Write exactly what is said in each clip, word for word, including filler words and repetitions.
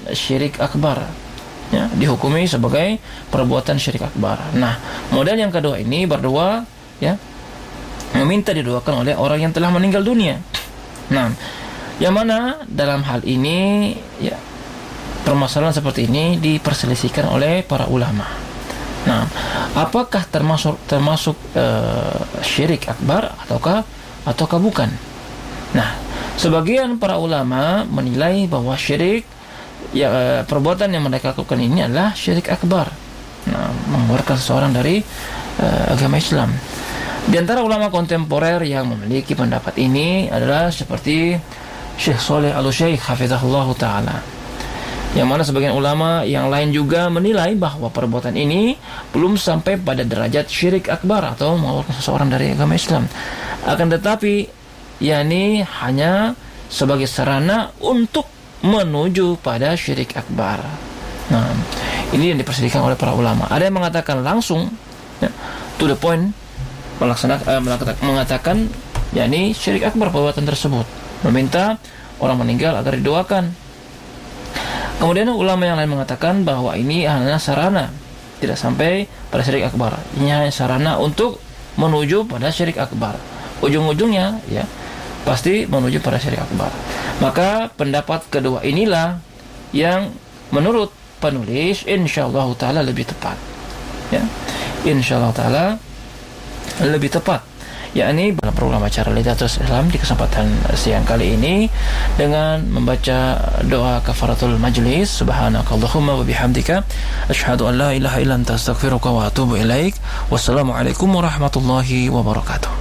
syirik akbar, ya, dihukumi sebagai perbuatan syirik akbar. Nah, model yang kedua ini berdua, ya, meminta didoakan oleh orang yang telah meninggal dunia. Nah, yang mana dalam hal ini, ya, permasalahan seperti ini diperselisihkan oleh para ulama. Nah, apakah termasuk termasuk uh, syirik akbar ataukah ataukah bukan? Nah, sebagian para ulama menilai bahwa syirik, ya, uh, perbuatan yang mereka lakukan ini adalah syirik akbar. Nah, mengeluarkan seseorang dari uh, agama Islam. Di antara ulama kontemporer yang memiliki pendapat ini adalah seperti Syekh Shalih Al-Utsaimin hafizahullah taala. Yang mana sebagian ulama yang lain juga menilai bahwa perbuatan ini belum sampai pada derajat syirik akbar atau mengeluarkan seseorang dari agama Islam. Akan tetapi, yakni hanya sebagai sarana untuk menuju pada syirik akbar. Nah, ini yang diperselisihkan oleh para ulama. Ada yang mengatakan langsung, ya, to the point, melaksanakan, uh, mengatakan, yakni syirik akbar perbuatan tersebut, meminta orang meninggal agar didoakan. Kemudian ulama yang lain mengatakan bahwa ini hanya sarana, tidak sampai pada syirik akbar. Ini hanya sarana untuk menuju pada syirik akbar. Ujung-ujungnya, ya, pasti menuju pada syirik akbar. Maka pendapat kedua inilah yang menurut penulis insyaallah taala lebih tepat. Ya, insyaallah taala lebih tepat. Yakni para ulama cara literatus Islam di kesempatan siang kali ini dengan membaca doa kafaratul majlis. Subhanakallahumma wa bihamdika asyhadu an la ilaha illa anta astaghfiruka wa atubu ilaik. Wassalamualaikum warahmatullahi wabarakatuh.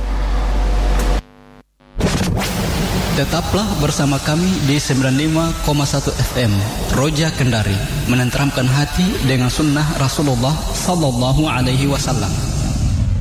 Tetaplah bersama kami di sembilan puluh lima koma satu F M Roja Kendari, menenteramkan hati dengan sunnah Rasulullah sallallahu alaihi wasallam.